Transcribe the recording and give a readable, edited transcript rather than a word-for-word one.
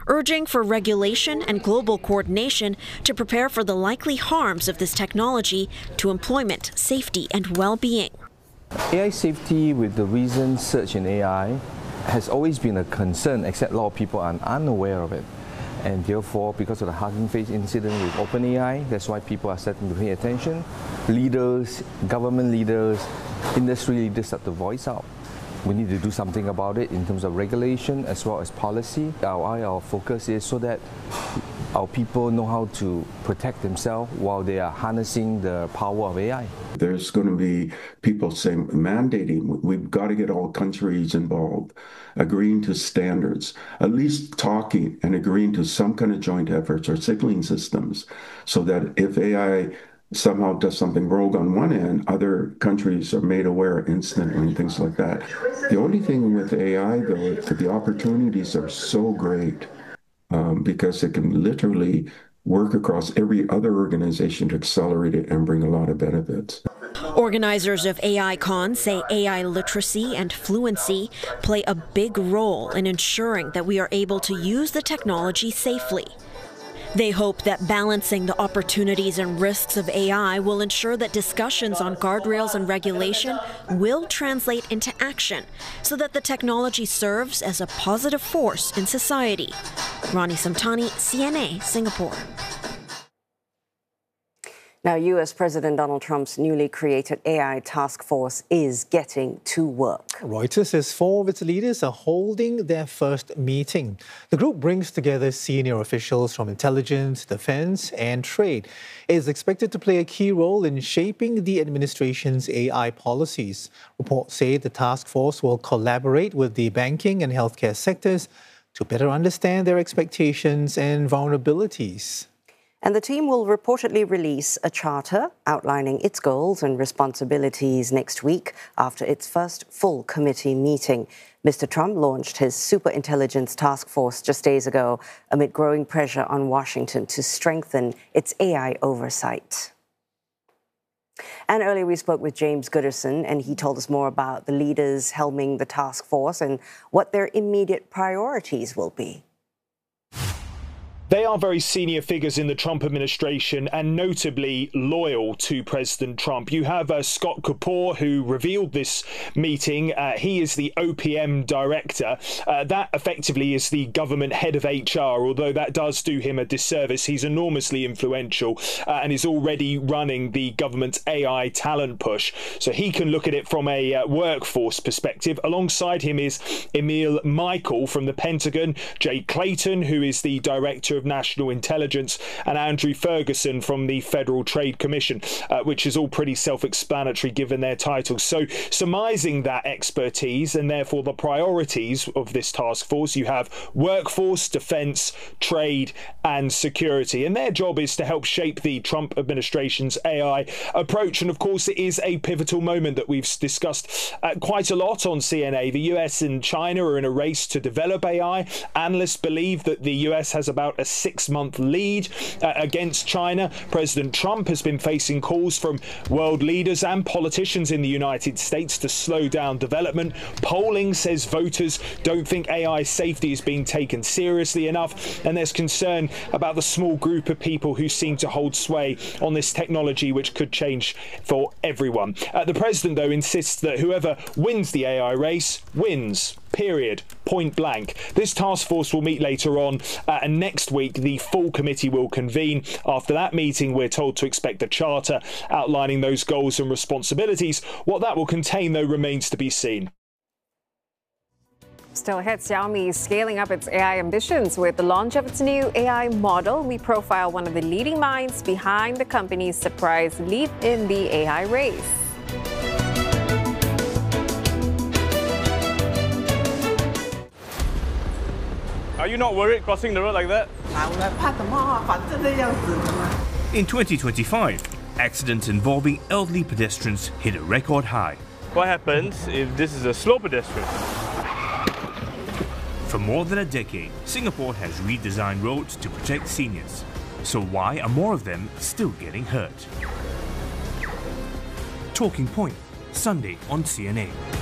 urging for regulation and global coordination to prepare for the likely harms of this technology to employment, safety, and well-being. AI safety with the recent surge in AI has always been a concern, except a lot of people are unaware of it. And therefore, because of the Hugging Face incident with OpenAI, that's why people are starting to pay attention. Leaders, government leaders, industry leaders start to voice out. We need to do something about it in terms of regulation as well as policy. Our focus is so that our people know how to protect themselves while they are harnessing the power of AI. There's going to be people saying, mandating, we've got to get all countries involved, agreeing to standards, at least talking and agreeing to some kind of joint efforts or signaling systems so that if AI somehow does something rogue on one end, other countries are made aware instantly and things like that. The only thing with AI, though, is that the opportunities are so great because it can literally work across every other organization to accelerate it and bring a lot of benefits. Organizers of AICon say AI literacy and fluency play a big role in ensuring that we are able to use the technology safely. They hope that balancing the opportunities and risks of AI will ensure that discussions on guardrails and regulation will translate into action so that the technology serves as a positive force in society. Ronnie Samtani, CNA, Singapore. Now, U.S. President Donald Trump's newly created AI task force is getting to work. Reuters says 4 of its leaders are holding their first meeting. The group brings together senior officials from intelligence, defense, and trade. It is expected to play a key role in shaping the administration's AI policies. Reports say the task force will collaborate with the banking and healthcare sectors to better understand their expectations and vulnerabilities. And the team will reportedly release a charter outlining its goals and responsibilities next week after its first full committee meeting. Mr. Trump launched his superintelligence task force just days ago amid growing pressure on Washington to strengthen its AI oversight. And earlier we spoke with James Gooderson, and he told us more about the leaders helming the task force and what their immediate priorities will be. They are very senior figures in the Trump administration and notably loyal to President Trump. You have Scott Kapoor, who revealed this meeting. He is the OPM director. That effectively is the government head of HR, although that does do him a disservice. He's enormously influential and is already running the government's AI talent push. So he can look at it from a workforce perspective. Alongside him is Emil Michael from the Pentagon, Jay Clayton, who is the director of National Intelligence, and Andrew Ferguson from the Federal Trade Commission, which is all pretty self-explanatory given their titles. So surmising that expertise and therefore the priorities of this task force, you have workforce, defence, trade and security. And their job is to help shape the Trump administration's AI approach. And of course, it is a pivotal moment that we've discussed quite a lot on CNA. The US and China are in a race to develop AI. Analysts believe that the US has about a 6-month lead against China. President Trump has been facing calls from world leaders and politicians in the United States to slow down development. Polling says voters don't think AI safety is being taken seriously enough, and there's concern about the small group of people who seem to hold sway on this technology, which could change for everyone. The president, though, insists that whoever wins the AI race wins. Period. Point blank. This task force will meet later on, and next week the full committee will convene. After that meeting, we're told to expect a charter outlining those goals and responsibilities. What that will contain, though, remains to be seen. Still ahead, Xiaomi is scaling up its AI ambitions with the launch of its new AI model. We profile one of the leading minds behind the company's surprise leap in the AI race. Are you not worried crossing the road like that? In 2025, accidents involving elderly pedestrians hit a record high. What happens if this is a slow pedestrian? For more than a decade, Singapore has redesigned roads to protect seniors. So why are more of them still getting hurt? Talking Point, Sunday on CNA.